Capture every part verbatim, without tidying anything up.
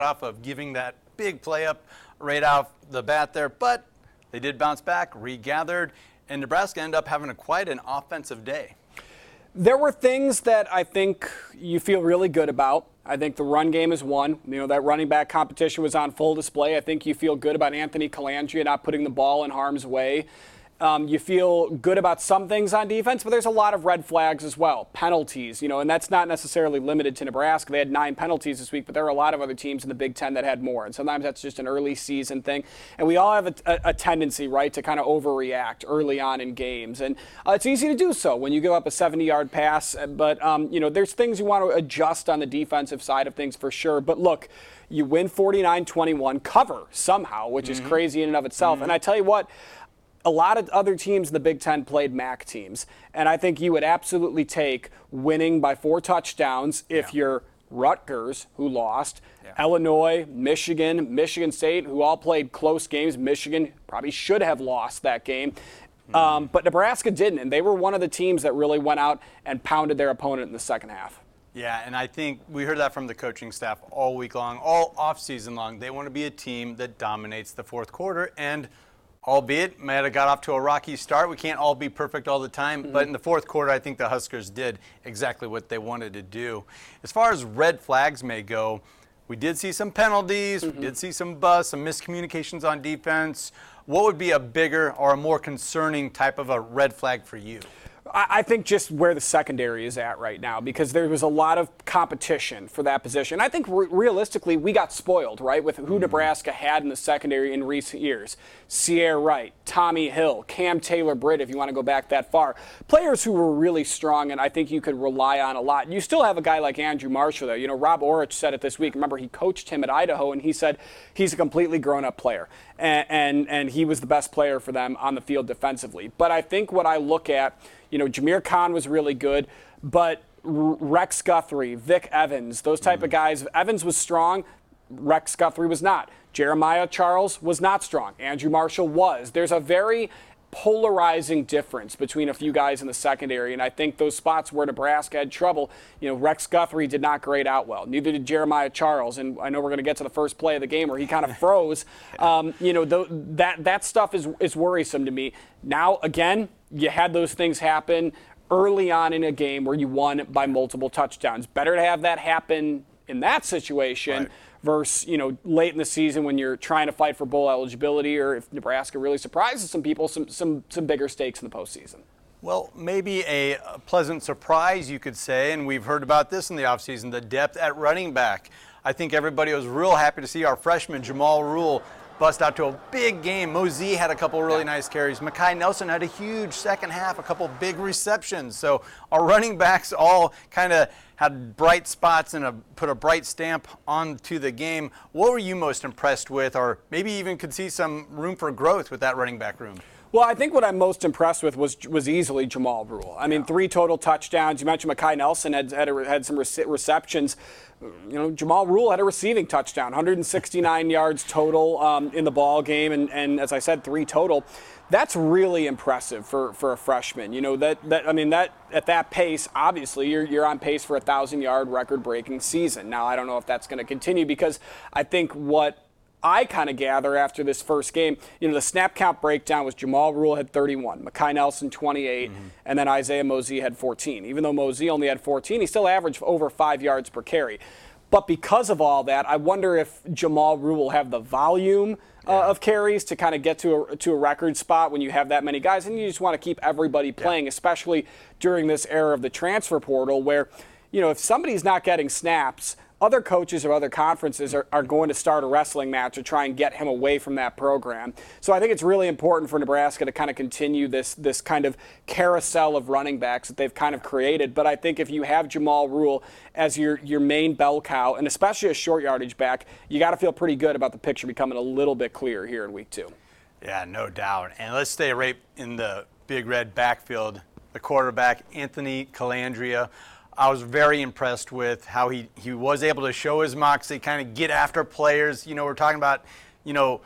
off of giving that big play up right off the bat there, but they did bounce back, regathered, and Nebraska ended up having a, quite an offensive day. There were things that I think you feel really good about. I think the run game is one. You know, that running back competition was on full display. I think you feel good about Anthony Colandrea not putting the ball in harm's way. Um, you feel good about some things on defense, but there's a lot of red flags as well. Penalties, you know, and that's not necessarily limited to Nebraska. They had nine penalties this week, but there are a lot of other teams in the Big Ten that had more. And sometimes that's just an early season thing. And we all have a, a, a tendency, right, to kind of overreact early on in games. And uh, it's easy to do so when you give up a seventy-yard pass. But, um, you know, there's things you want to adjust on the defensive side of things for sure. But look, you win forty-nine twenty-one, cover somehow, which mm-hmm. is crazy in and of itself. Mm-hmm. And I tell you what, a lot of other teams in the Big Ten played M A C teams, and I think you would absolutely take winning by four touchdowns if yeah. you're Rutgers, who lost, yeah. Illinois, Michigan, Michigan State, who all played close games. Michigan probably should have lost that game, mm-hmm. um, but Nebraska didn't, and they were one of the teams that really went out and pounded their opponent in the second half. Yeah, and I think we heard that from the coaching staff all week long, all offseason long. They want to be a team that dominates the fourth quarter, and albeit might have got off to a rocky start. We can't all be perfect all the time, mm-hmm. but in the fourth quarter, I think the Huskers did exactly what they wanted to do. As far as red flags may go, we did see some penalties, mm-hmm. we did see some busts, some miscommunications on defense. What would be a bigger or a more concerning type of a red flag for you? I think just where the secondary is at right now, because there was a lot of competition for that position. I think re- realistically we got spoiled, right, with who mm-hmm. Nebraska had in the secondary in recent years. Sierra Wright, Tommy Hill, Cam Taylor-Britt, if you want to go back that far. Players who were really strong and I think you could rely on a lot. You still have a guy like Andrew Marshall, though. You know, Rob Orich said it this week. Remember, he coached him at Idaho, and he said he's a completely grown-up player. And, and, and he was the best player for them on the field defensively. But I think what I look at, you know, Jameer Khan was really good, but Rex Guthrie, Vic Evans, those type mm-hmm. of guys. Evans was strong. Rex Guthrie was not. Jeremiah Charles was not strong. Andrew Marshall was. There's a very polarizing difference between a few guys in the secondary, and I think those spots where Nebraska had trouble, you know, Rex Guthrie did not grade out well. Neither did Jeremiah Charles, and I know we're going to get to the first play of the game where he kind of froze. Um, you know, th- that that stuff is is worrisome to me. Now, again, you had those things happen early on in a game where you won by multiple touchdowns. Better to have that happen in that situation right. versus, you know, late in the season when you're trying to fight for bowl eligibility, or if Nebraska really surprises some people, some some some bigger stakes in the postseason. Well, maybe a pleasant surprise, you could say, and we've heard about this in the offseason, the depth at running back. I think everybody was real happy to see our freshman Jamal Rule bust out to a big game. Mosee had a couple really nice carries. Makai Nelson had a huge second half, a couple big receptions. So our running backs all kind of had bright spots and a, put a bright stamp onto the game. What were you most impressed with, or maybe even could see some room for growth with that running back room? Well, I think what I'm most impressed with was was easily Jamal Rule. I mean, yeah. three total touchdowns. You mentioned Makai Nelson had had, a, had some rece- receptions. You know, Jamal Rule had a receiving touchdown, one hundred sixty-nine yards total um, in the ball game, and, and as I said, three total. That's really impressive for, for a freshman. You know, that, that I mean, that at that pace, obviously, you're you're on pace for a thousand-yard record-breaking season. Now, I don't know if that's going to continue, because I think what I kind of gather after this first game, you know, the snap count breakdown was Jamal Rule had thirty-one, Makai Nelson twenty-eight, mm-hmm. and then Isaiah Mosee had fourteen. Even though Mosee only had fourteen, he still averaged over five yards per carry. But because of all that, I wonder if Jamal Rule will have the volume uh, yeah. of carries to kind of get to a, to a record spot when you have that many guys, and you just want to keep everybody playing, yeah. especially during this era of the transfer portal where, you know, if somebody's not getting snaps, other coaches or other conferences are, are going to start a wrestling match to try and get him away from that program. So I think it's really important for Nebraska to kind of continue this this kind of carousel of running backs that they've kind of created. But I think if you have Jamal Rule as your, your main bell cow, and especially a short yardage back, you got to feel pretty good about the picture becoming a little bit clearer here in week two. Yeah, no doubt. And let's stay right in the Big Red backfield. The quarterback, Anthony Colandrea. I was very impressed with how he, he was able to show his moxie, kind of get after players. You know, we're talking about, you know,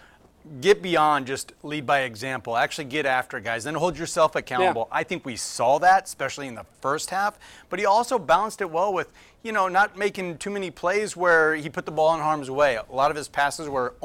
get beyond just lead by example. Actually get after guys, then hold yourself accountable. Yeah. I think we saw that, especially in the first half. But he also balanced it well with, you know, not making too many plays where he put the ball in harm's way. A lot of his passes were